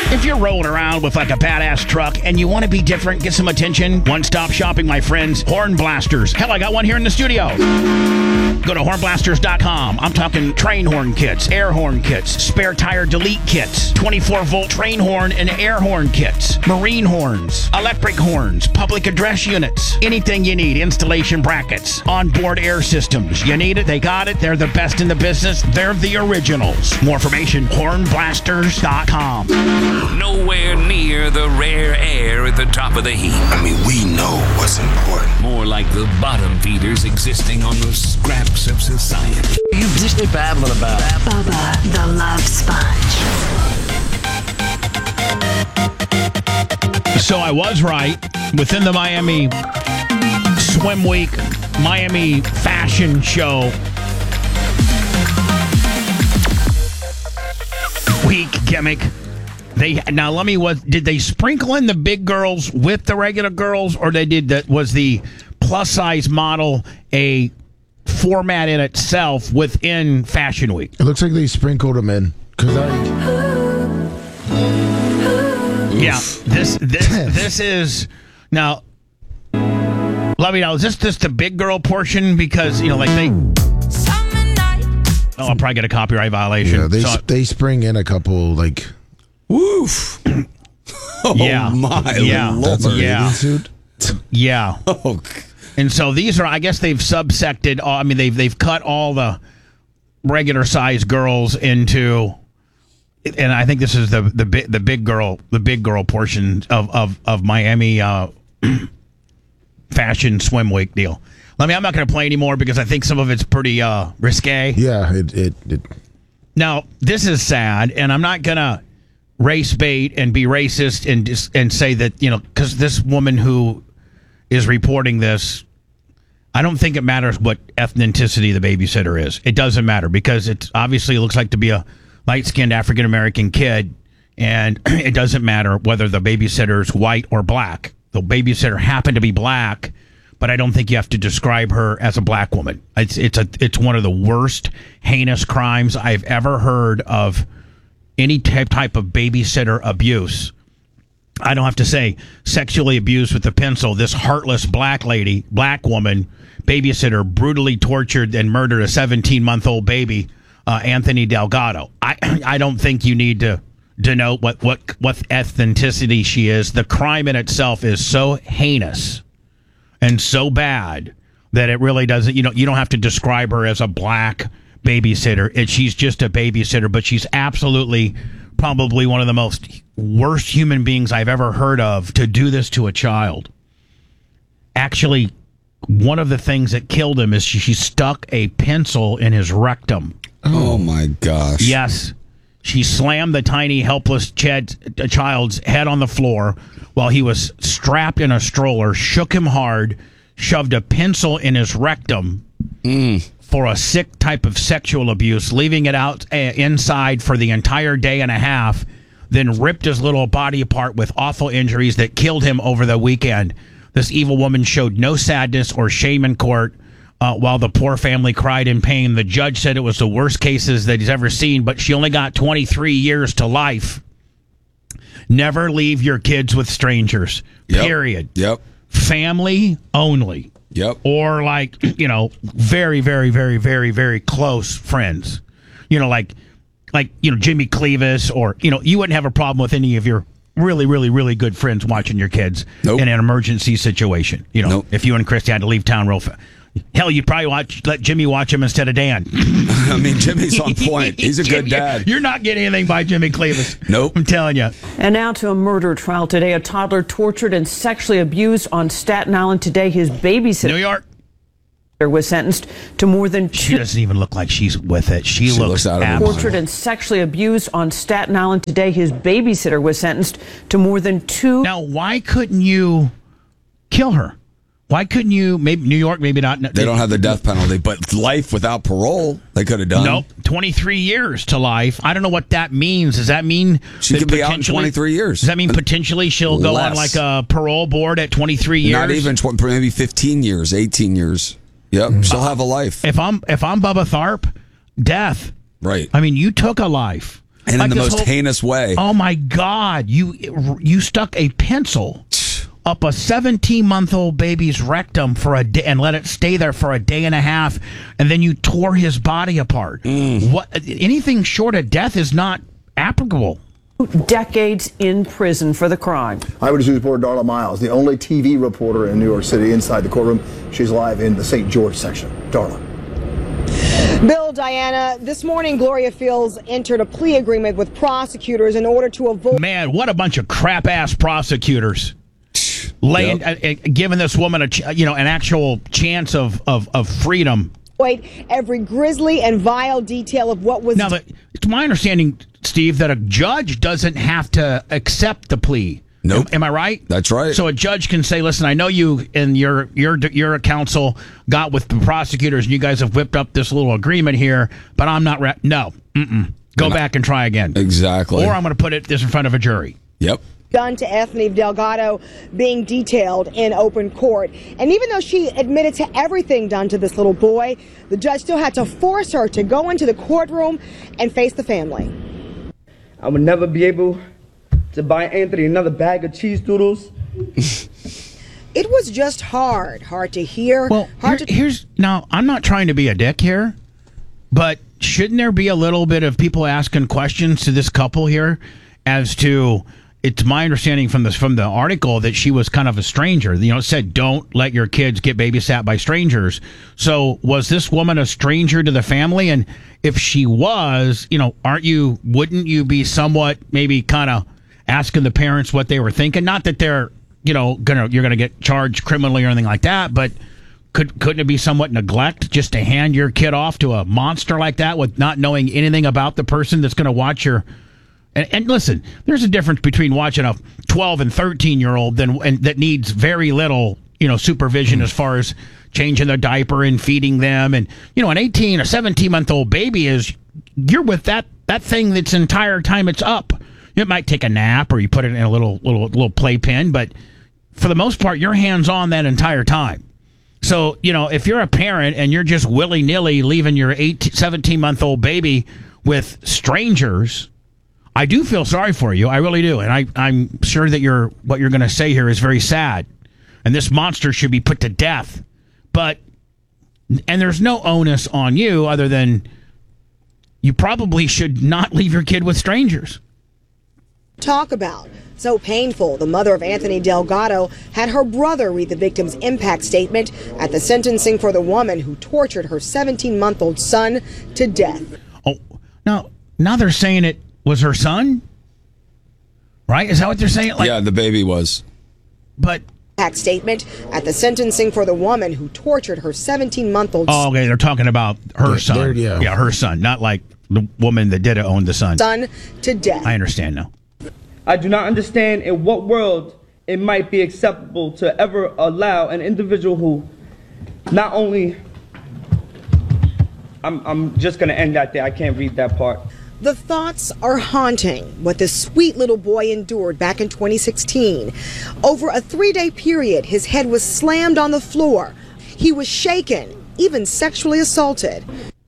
If you're rolling around with like a badass truck and you want to be different, get some attention, one-stop shopping, my friends, Horn Blasters. Hell, I got one here in the studio. Go to hornblasters.com. I'm talking train horn kits, air horn kits, spare tire delete kits, 24-volt train horn and air horn kits, marine horns, electric horns, public address units, anything you need, installation brackets, onboard air systems. You need it, they got it. They're the best in the business. They're the originals. More information, hornblasters.com. Nowhere near the rare air at the top of the heap. I mean, we know what's important. More like the bottom feeders existing on the scraps of society. You just be babbling about Bubba the Love Sponge. So I was right. Within the Miami Swim Week, Miami Fashion Show week gimmick. Did they sprinkle in the big girls with the regular girls, or was the plus size model a format in itself within Fashion Week? It looks like they sprinkled them in This is now. Let me know. Is this the big girl portion? Because I'll probably get a copyright violation. Yeah, they spring in a couple like. Woof. Oh, my Lord. Yeah. Oh. And so these are, I guess they've subsected. I mean, they've cut all the regular size girls into, and I think this is the big girl portion of Miami Fashion Swim Week deal. I'm not going to play anymore because I think some of it's pretty risque. Yeah, it. Now this is sad, and I'm not going to race bait and be racist and say that, because this woman who is reporting this, I don't think it matters what ethnicity the babysitter is. It doesn't matter because it looks like to be a light-skinned African-American kid, and it doesn't matter whether the babysitter is white or black. The babysitter happened to be black, but I don't think you have to describe her as a black woman. It's one of the worst heinous crimes I've ever heard of. Any type of babysitter abuse. I don't have to say sexually abused with a pencil. This heartless black woman, babysitter, brutally tortured and murdered a 17-month-old baby, Anthony Delgado. I don't think you need to denote what ethnicity she is. The crime in itself is so heinous and so bad that it really doesn't. You don't have to describe her as a black babysitter. She's just a babysitter, but she's absolutely probably one of the most worst human beings I've ever heard of to do this to a child. Actually, one of the things that killed him is she stuck a pencil in his rectum. Oh my gosh. Yes. She slammed the tiny, helpless child's head on the floor while he was strapped in a stroller, shook him hard, shoved a pencil in his rectum. For a sick type of sexual abuse, leaving it out inside for the entire day and a half, then ripped his little body apart with awful injuries that killed him over the weekend. This evil woman showed no sadness or shame in court while the poor family cried in pain. The judge said it was the worst cases that he's ever seen, but she only got 23 years to life. Never leave your kids with strangers. Yep. Period. Yep. Family only. Yep. Or very, very, very, very, very close friends. Like Jimmy Cleavis, or you wouldn't have a problem with any of your really, really, really good friends watching your kids in an emergency situation. If you and Christy had to leave town real fast. Hell, you'd probably let Jimmy watch him instead of Dan. I mean, Jimmy's on point. He's a good dad. You're not getting anything by Jimmy Cleavis. Nope. I'm telling you. And now to a murder trial today. A toddler tortured and sexually abused on Staten Island today. His babysitter, New York, was sentenced to more than She doesn't even look like she's with it. She looks out of her mind. Tortured and sexually abused on Staten Island today. His babysitter was sentenced to more than 2. Now, why couldn't you kill her? Why couldn't you? Maybe New York, maybe not. They don't have the death penalty, but life without parole, they could have done. Nope, 23 years to life. I don't know what that means. Does that mean she could be out in 23 years? Does that mean potentially she'll go on like a parole board at 23 years? Not even maybe 15 years, 18 years. Yep, she'll have a life. If I'm Bubba Tharp, death. Right. I mean, you took a life. And Like in the this most whole- heinous way. Oh my God! You stuck a pencil up a 17-month-old baby's rectum for a day and let it stay there for a day and a half, and then you tore his body apart. What? Anything short of death is not applicable. Decades in prison for the crime. Eyewitness News reporter Darla Miles, the only TV reporter in New York City inside the courtroom. She's live in the St. George section. Darla. Bill, Diana, this morning Gloria Fields entered a plea agreement with prosecutors in order to avoid... Man, what a bunch of crap-ass prosecutors. Giving this woman an actual chance of freedom. Every grisly and vile detail of what was... Now, it's my understanding, Steve, that a judge doesn't have to accept the plea. Nope. Am I right? That's right. So a judge can say, listen, I know you and your counsel got with the prosecutors and you guys have whipped up this little agreement here, but I'm not... No. Go back and try again. Exactly. Or I'm going to put this in front of a jury. Yep. Done to Anthony Delgado being detailed in open court. And even though she admitted to everything done to this little boy, the judge still had to force her to go into the courtroom and face the family. I would never be able to buy Anthony another bag of cheese doodles. It was just hard to hear. Well, now, I'm not trying to be a dick here, but shouldn't there be a little bit of people asking questions to this couple here as to... It's my understanding from the article that she was kind of a stranger. It said, don't let your kids get babysat by strangers. So was this woman a stranger to the family? And if she was, wouldn't you be somewhat maybe kind of asking the parents what they were thinking? Not that they're, you're going to get charged criminally or anything like that, but couldn't it be somewhat neglect just to hand your kid off to a monster like that with not knowing anything about the person that's going to watch your... And listen, there's a difference between watching a 12 and 13-year-old that needs very little, supervision as far as changing their diaper and feeding them. And, an 18 or 17-month-old baby you're with that thing that's entire time it's up. It might take a nap or you put it in a little playpen, but for the most part, you're hands-on that entire time. So, if you're a parent and you're just willy-nilly leaving your 17-month-old baby with strangers... I do feel sorry for you. I really do. And I'm sure that what you're going to say here is very sad. And this monster should be put to death. And there's no onus on you other than you probably should not leave your kid with strangers. Talk about. So painful. The mother of Anthony Delgado had her brother read the victim's impact statement at the sentencing for the woman who tortured her 17-month-old son to death. Oh, now they're saying it was her son? Right? Is that what they're saying? Yeah, the baby was. But... Impact statement at the sentencing for the woman who tortured her 17-month-old son. Oh, okay. They're talking about her son. Yeah, her son. Not like the woman that did own the son. Son to death. I understand now. I do not understand in what world it might be acceptable to ever allow an individual who not only... I'm just going to end that there. I can't read that part. The thoughts are haunting what this sweet little boy endured back in 2016. Over a 3-day period, his head was slammed on the floor. He was shaken, even sexually assaulted.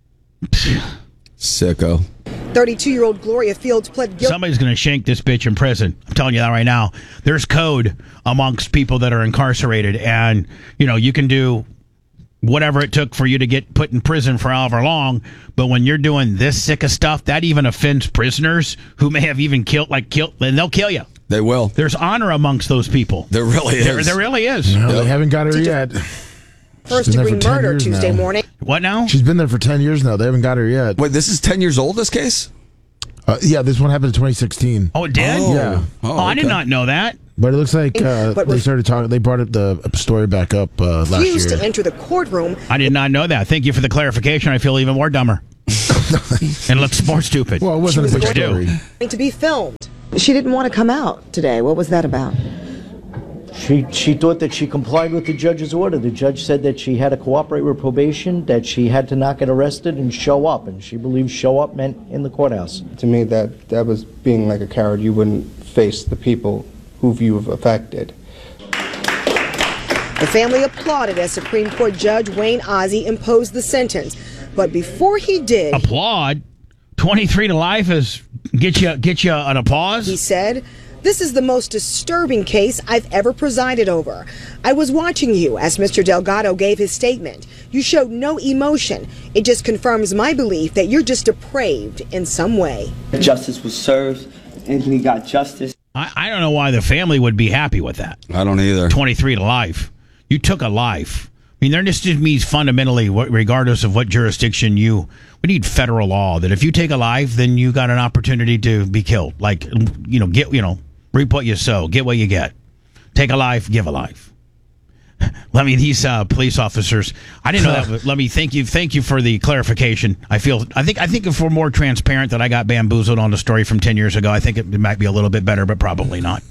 Sicko. 32-year-old Gloria Fields pled guilty. Somebody's going to shank this bitch in prison. I'm telling you that right now. There's code amongst people that are incarcerated, and, you can do whatever it took for you to get put in prison for however long, but when you're doing this sick of stuff, that even offends prisoners who may have even killed, and they'll kill you. They will. There's honor amongst those people. There really is. There really is. No, they haven't got her yet. First-degree murder Tuesday morning. What now? She's been there for 10 years now. They haven't got her yet. Wait, this is 10 years old, this case? Yeah, this one happened in 2016. Oh, it did? Oh. Yeah. Oh, I did not know that. But it looks like they started talking. They brought the story back up last year. Refused to enter the courtroom. I did not know that. Thank you for the clarification. I feel even more dumber. And looks more stupid. Well, it wasn't a big story. To be filmed. She didn't want to come out today. What was that about? She thought that she complied with the judge's order. The judge said that she had to cooperate with probation, that she had to not get arrested and show up, and she believed show up meant in the courthouse. To me, that was being like a coward. You wouldn't face the people who you've affected. The family applauded as Supreme Court Judge Wayne Ozzie imposed the sentence. But before he did... Applaud? 23 to life is Get you an applause? He said, "This is the most disturbing case I've ever presided over. I was watching you as Mr. Delgado gave his statement. You showed no emotion. It just confirms my belief that you're just depraved in some way." Justice was served. Anthony got justice. I don't know why the family would be happy with that. I don't either. 23 to life. You took a life. I mean, there just means fundamentally, regardless of what jurisdiction we need federal law that if you take a life, then you got an opportunity to be killed. Like, reap what you sow, get what you get. Take a life, give a life. These police officers, I didn't know that. But let me thank you for the clarification. I think if we're more transparent that I got bamboozled on the story from 10 years ago, I think it might be a little bit better, but probably not.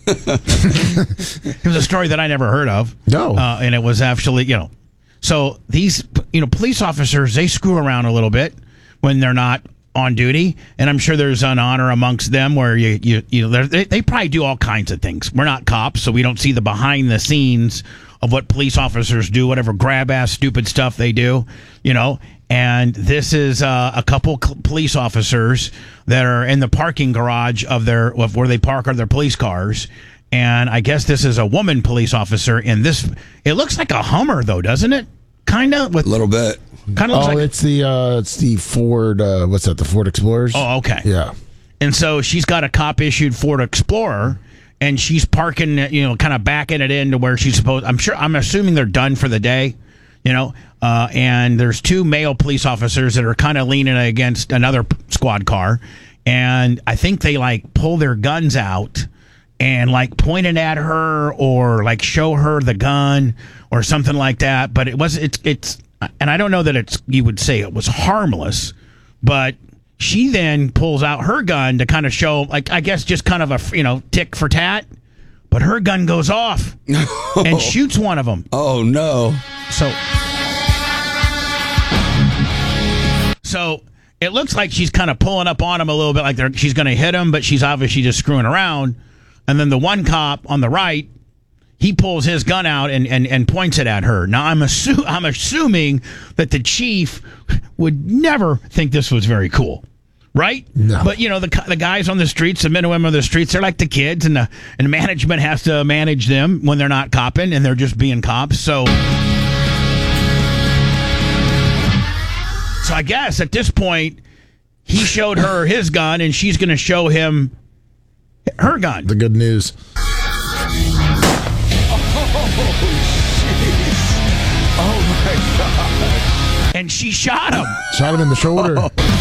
It was a story that I never heard of. No. And it was actually, so these, police officers, they screw around a little bit when they're not on duty, and I'm sure there's an honor amongst them where they probably do all kinds of things. We're not cops, so we don't see the behind the scenes of what police officers do, whatever grab-ass stupid stuff they do, And this is a couple police officers that are in the parking garage of where they park their police cars. And I guess this is a woman police officer in this. It looks like a Hummer, though, doesn't it? Kind of. A little bit. Kind of. It's the Ford. What's that? The Ford Explorers. Oh, okay. Yeah. And so she's got a cop-issued Ford Explorer, and she's parking, kind of backing it into where she's supposed. I'm assuming they're done for the day, and there's two male police officers that are kind of leaning against another squad car, and I think they pull their guns out and point it at her or show her the gun or something like that. But it's and I don't know that you would say it was harmless, but she then pulls out her gun to kind of show, I guess, just kind of a, tick for tat. But her gun goes off and shoots one of them. Oh, no. So it looks like she's kind of pulling up on him a little bit, like she's going to hit him, but she's obviously just screwing around. And then the one cop on the right, he pulls his gun out and points it at her. Now, I'm assuming that the chief would never think this was very cool. Right? No. But, the guys on the streets, the men and women on the streets, they're like the kids, and management has to manage them when they're not copping, and they're just being cops. So I guess at this point, he showed her his gun, and she's going to show him her gun. The good news. Oh, my God. And she shot him. Shot him in the shoulder.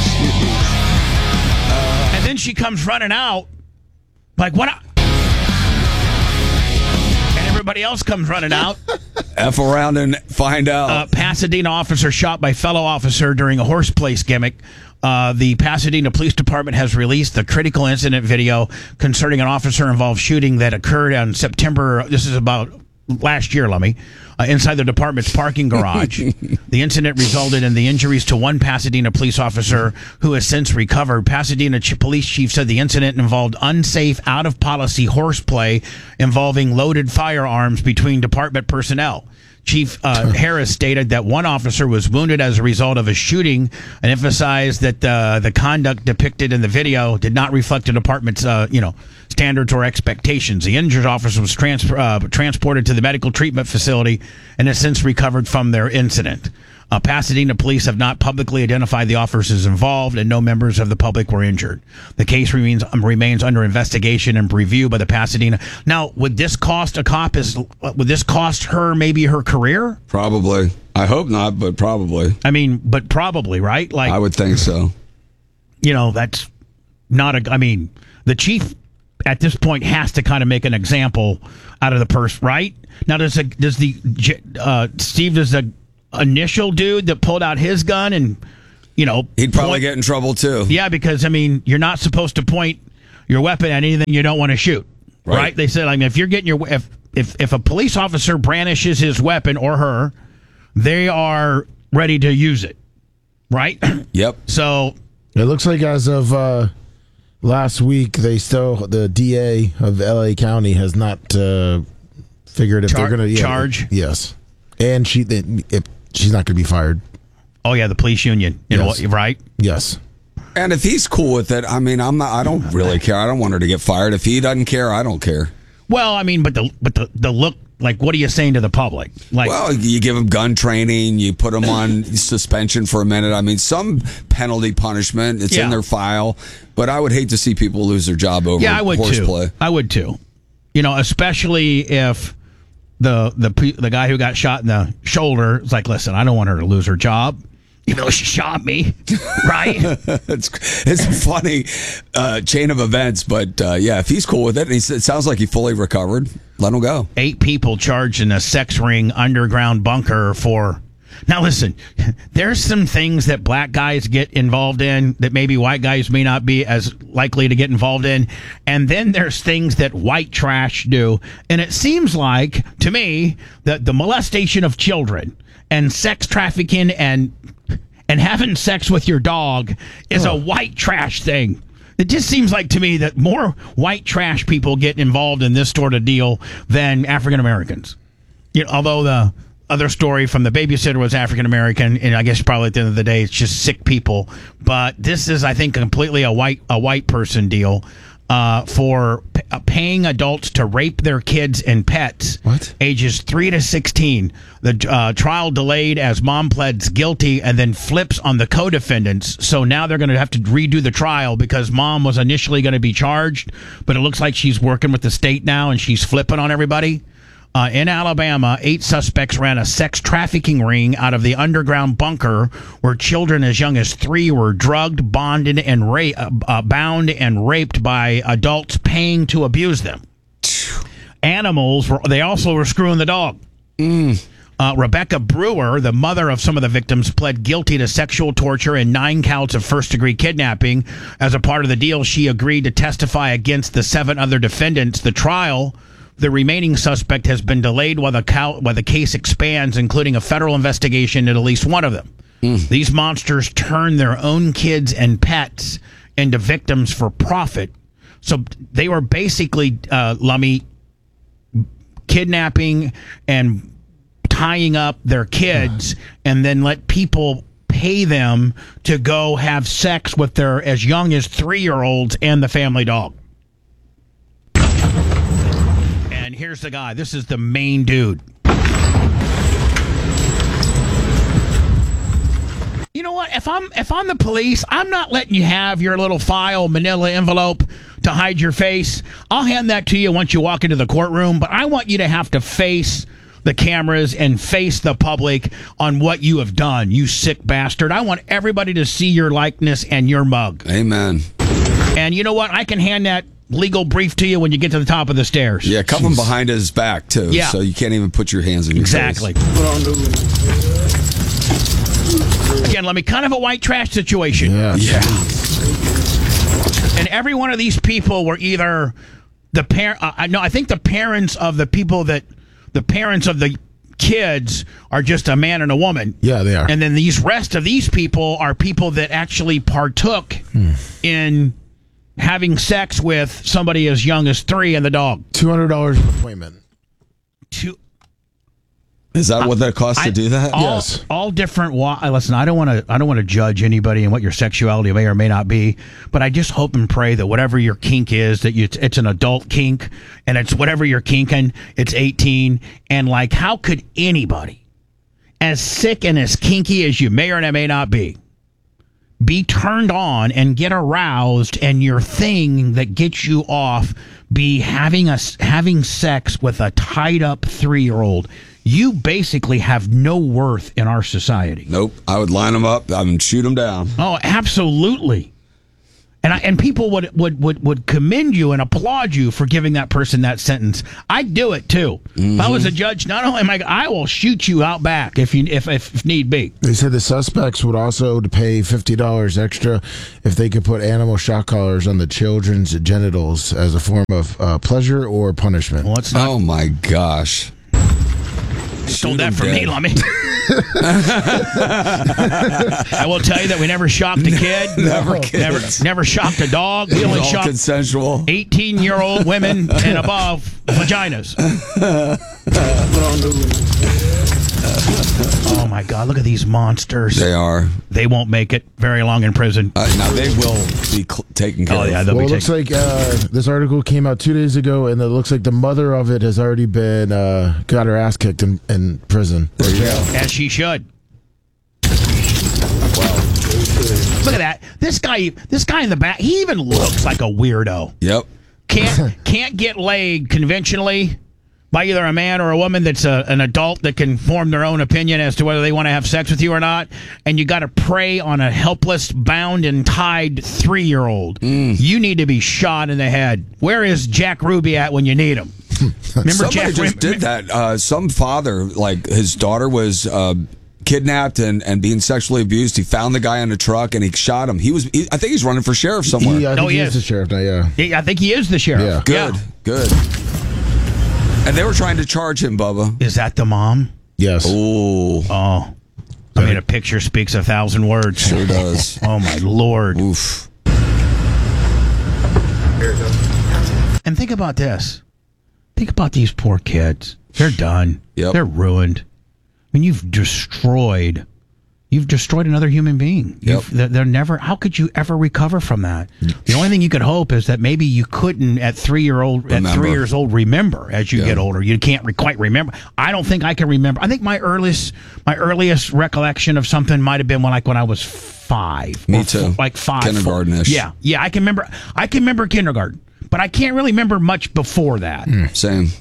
And then she comes running out, what? And everybody else comes running out. F around and find out. Pasadena officer shot by fellow officer during a horse place gimmick. The Pasadena Police Department has released the critical incident video concerning an officer-involved shooting that occurred on September. This is about last year, inside the department's parking garage. The incident resulted in the injuries to one Pasadena police officer who has since recovered. Pasadena police chief said the incident involved unsafe, out-of-policy horseplay involving loaded firearms between department personnel. Chief Harris stated that one officer was wounded as a result of a shooting and emphasized that the conduct depicted in the video did not reflect the department's standards or expectations. The injured officer was transported to the medical treatment facility and has since recovered from their incident. Pasadena police have not publicly identified the officers involved, and no members of the public were injured. The case remains under investigation and review by the Pasadena. Now, would this cost a cop? Would this cost her maybe her career? Probably. I hope not, but probably. I mean, but probably, right? I would think so. That's not a. I mean, the chief at this point has to kind of make an example out of the person, right? Now, does the initial dude that pulled out his gun and he'd probably get in trouble too. Yeah, because you're not supposed to point your weapon at anything you don't want to shoot, right? They said if you're getting if a police officer brandishes his weapon or her, they are ready to use it, right? Yep. So it looks like as of last week, the DA of LA County has not figured if they're going to charge. Yes, and she's not going to be fired. Oh yeah, the police union, yes. Right? Yes. And if he's cool with it, I mean, I don't really care. I don't want her to get fired. If he doesn't care, I don't care. Well, I mean, but the look, like, what are you saying to the public? Like, well, you give them gun training, you put them on suspension for a minute. I mean, some penalty punishment, it's in their file. But I would hate to see people lose their job over horseplay. I would too. You know, especially if the guy who got shot in the shoulder is like, listen, I don't want her to lose her job. Even though she shot me, right? It's a funny chain of events, but if he's cool with it, and it sounds like he fully recovered, let him go. 8 people charged in a sex ring underground bunker for... Now listen, there's some things that black guys get involved in that maybe white guys may not be as likely to get involved in, and then there's things that white trash do, and it seems like, to me, that the molestation of children and sex trafficking and having sex with your dog is a white trash thing. It just seems like to me that more white trash people get involved in this sort of deal than African Americans. You know, although the other story from the babysitter was African American, and I guess probably at the end of the day it's just sick people. But this is, I think, completely a white person deal. For paying adults to rape their kids and pets ages 3 to 16. The trial delayed as mom pleds guilty and then flips on the co-defendants. So now they're going to have to redo the trial because mom was initially going to be charged, but it looks like she's working with the state now and she's flipping on everybody. In Alabama, 8 suspects ran a sex trafficking ring out of the underground bunker where children as young as 3 were drugged, bonded, and bound and raped by adults paying to abuse them. Animals, they also were screwing the dog. Rebecca Brewer, the mother of some of the victims, pled guilty to sexual torture and 9 counts of first-degree kidnapping. As a part of the deal, she agreed to testify against the 7 other defendants. The trial... The remaining suspect has been delayed while the case expands, including a federal investigation into at least one of them. These monsters turn their own kids and pets into victims for profit. So they were basically, Lummy, kidnapping and tying up their kids and then let people pay them to go have sex with their as young as 3-year-olds and the family dog. And here's the guy. This is the main dude. You know what? If I'm the police, I'm not letting you have your little file manila envelope to hide your face. I'll hand that to you once you walk into the courtroom, but I want you to have to face the cameras and face the public on what you have done, you sick bastard. I want everybody to see your likeness and your mug. Amen. And you know what? I can hand that legal brief to you when you get to the top of the stairs. Yeah, cuff him behind his back, too. Yeah. So you can't even put your hands in your face. Exactly. Again, let me kind of a white trash situation. Yeah. And every one of these people were either the I think the parents of the people that the parents of the kids are just a man and a woman. Yeah, they are. And then these rest of these people are people that actually partook in having sex with somebody as young as 3 and the dog. $200 an appointment. Is that what that costs to do that? Yes. All different. Listen, I don't want to judge anybody and what your sexuality may or may not be, but I just hope and pray that whatever your kink is, that it's an adult kink, and it's whatever you're kinking, it's 18, and like, how could anybody, as sick and as kinky as you may or may not be turned on and get aroused, and your thing that gets you off be having sex with a tied up 3-year-old? You basically have no worth in our society. Nope. I would line them up. I would shoot them down. Oh, absolutely. And people would commend you and applaud you for giving that person that sentence. I'd do it too. Mm-hmm. If I was a judge, not only I will shoot you out back if need be. They said the suspects would also pay $50 extra if they could put animal shock collars on the children's genitals as a form of pleasure or punishment. Well, oh my gosh. Stole that from me, Lummy. I will tell you that we never shocked a kid. Never shocked a dog. We only shocked consensual 18-year-old women and above vaginas. Oh my God! Look at these monsters. They are. They won't make it very long in prison. Now they will be taken care of. Well, it looks like this article came out 2 days ago, and it looks like the mother of it has already been got her ass kicked in prison or jail. As she should. Look at that. This guy in the back, he even looks like a weirdo. Yep. Can't get laid conventionally by either a man or a woman that's an adult that can form their own opinion as to whether they want to have sex with you or not. And you got to prey on a helpless, bound and tied 3-year-old. You need to be shot in the head. Where is Jack Ruby at when you need him? Remember Somebody Jack just did that. Some father, like his daughter was kidnapped and being sexually abused. He found the guy in a truck and he shot him. I think he's running for sheriff somewhere. I think he is the sheriff now. Yeah. I think he is the sheriff. Yeah. Good. And they were trying to charge him, Bubba. Is that the mom? Yes. Oh. I mean, a picture speaks 1,000 words. Sure does. Oh my Lord. Oof. And think about this. Think about these poor kids. They're done. Yep. They're ruined. I mean, you've destroyed another human being. Yep. They're never. How could you ever recover from that? The only thing you could hope is that maybe you couldn't at 3 years old remember as you get older. You can't quite remember. I don't think I can remember. I think my earliest recollection of something might have been when I was 5. Me too. Like 5. Kindergarten-ish. Yeah. I can remember kindergarten, but I can't really remember much before that. Same.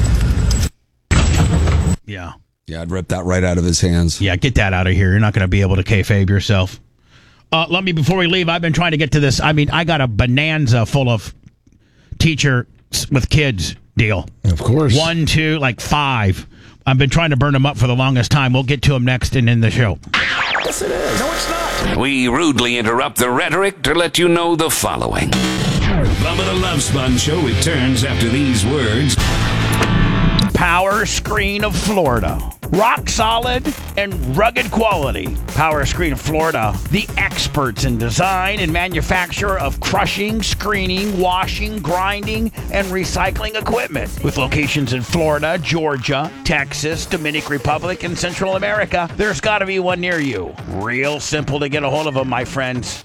Yeah. Yeah, I'd rip that right out of his hands. Yeah, get that out of here. You're not going to be able to kayfabe yourself. Before we leave, I've been trying to get to this. I mean, I got a bonanza full of teacher with kids deal. Of course. 1, 2, like 5. I've been trying to burn them up for the longest time. We'll get to them next and in the show. Yes, it is. No, it's not. We rudely interrupt the rhetoric to let you know the following. Bubba the Love Sponge Show returns after these words. Power Screen of Florida. Rock solid and rugged quality. Power Screen of Florida, the experts in design and manufacture of crushing, screening, washing, grinding, and recycling equipment. With locations in Florida, Georgia, Texas, Dominican Republic, and Central America, there's got to be one near you. Real simple to get a hold of them, my friends.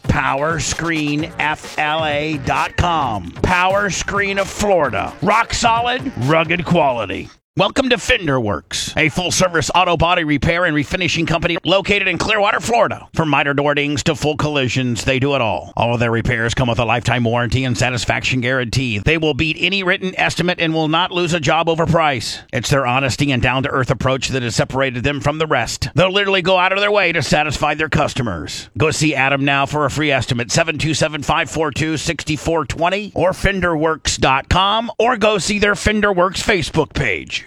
PowerscreenFLA.com. Power Screen of Florida. Rock solid, rugged quality. Welcome to FenderWorks, a full-service auto body repair and refinishing company located in Clearwater, Florida. From minor door dings to full collisions, they do it all. All of their repairs come with a lifetime warranty and satisfaction guarantee. They will beat any written estimate and will not lose a job over price. It's their honesty and down-to-earth approach that has separated them from the rest. They'll literally go out of their way to satisfy their customers. Go see Adam now for a free estimate, 727-542-6420 or FenderWorks.com, or go see their FenderWorks Facebook page.